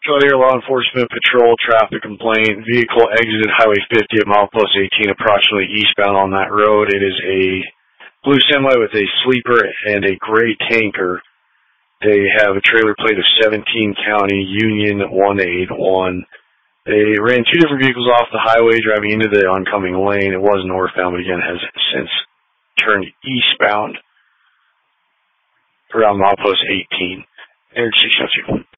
Air Law Enforcement Patrol traffic complaint. Vehicle exited Highway 50 at milepost 18 approximately eastbound on that road. It is a blue semi with a sleeper and a gray tanker. They have a trailer plate of 17 County Union 181. They ran two different vehicles off the highway driving into the oncoming lane. It was northbound, but again has since turned eastbound around milepost 18. Eric 602.